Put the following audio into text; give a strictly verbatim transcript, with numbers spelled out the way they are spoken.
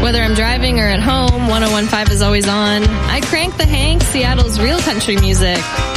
Whether I'm driving or at home, one oh one point five is always on. I crank the Hank, Seattle's real country music.